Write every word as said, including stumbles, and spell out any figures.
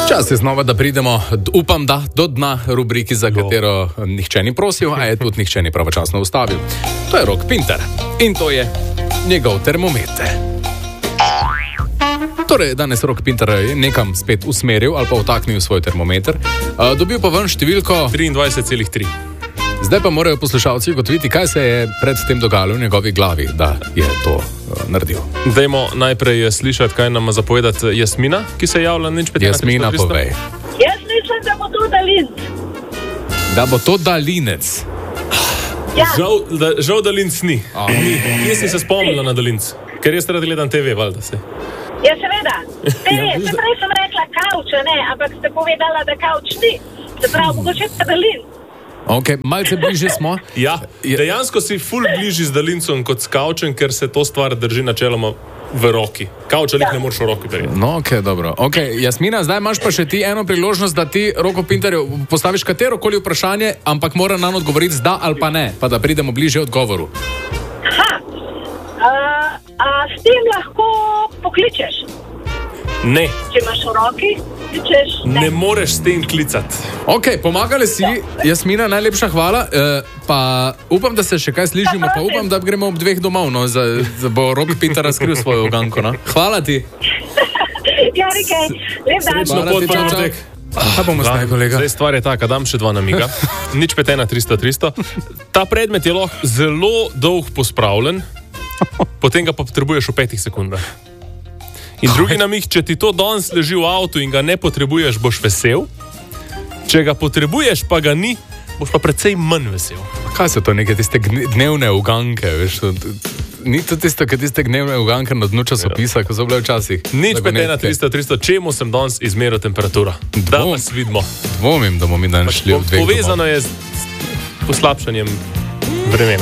Čas je znova, da pridemo, upam, da do dna rubriki, za katero nihče ni prosil, a je tudi nihče ni pravočasno ustavil. To je Rok Pintar in to je njegov termometer. Torej, danes Rok Pintar je nekam spet usmeril ali pa vtaknil svoj termometer. Dobil pa ven številko triindvajset celih tri. Zdaj pa morajo poslušalci ugotoviti, kaj se je pred tem dogajalo v njegovi glavi, da je to uh, naredil. Dajmo najprej slišati, kaj nam zapovedati Jasmina, ki se je javila nič petnajst. Jasmina, povej. Jaz mislim, da bo to dalinc. Da bo to dalinec. Ja. Žal, da, žal dalinc ni. ni. Jaz si se spomnila na dalinc, ker jaz rad gledam te ve, valjda se. Ja, seveda. Te res, se prej sem rekla kauč, ne, ampak ste povedala, da kauč ni. Se pravi, mogoče pa dalinc. Ok, malce bliže smo. Ja, dejansko si ful bližji z dalincom kot s kaučem, ker se to stvar drži načeloma v roki. Kauč ali ja. Ne moreš v roki verjeti. No, ok, dobro. Ok, Jasmina, zdaj imaš pa še ti eno priložnost, da ti Roku Pintarju postaviš katerokoli vprašanje, ampak mora nam odgovoriti z da ali pa ne, pa da pridemo bliže odgovoru. Ha, a, a s tem lahko pokličeš? Ne. Če imaš v roki, kličeš? Ne, ne moreš s tem klicati. Ok, pomagali si, Jasmina, najlepša hvala. E, pa upam, da se še kaj slišimo, pa upam, da gremo ob dveh domov, no, za, za bo Rok Pintar razkril svojo uganko, no. Hvala ti. Ja, rekaj, lep dan. Srečno pot, pa notek. Kaj bomo zdaj, kolega? Zdaj stvar je taka, dam še dva namiga. Nič pet ena tristo tristo. Ta predmet je lahko zelo dolg pospravljen, potem ga pa potrebuješ v petih sekundah. In drugi namig, če ti to danes leži v avtu in ga ne potrebuješ, boš vesel. Če ga potrebuješ, pa ga ni, boš pa precej manj vesel. Kaj so to neke tiste dnevne uganke, veš? Ni to tisto, kaj tiste dnevne uganke na dnu časopisa, ko so bile včasih? Nič pet ena tristo tristo, čemu sem danes izmeril temperaturo? Da vas vidimo. Dvomim, da bomo mi danes šli v dveh domov. Povezano je z poslabšanjem vremena.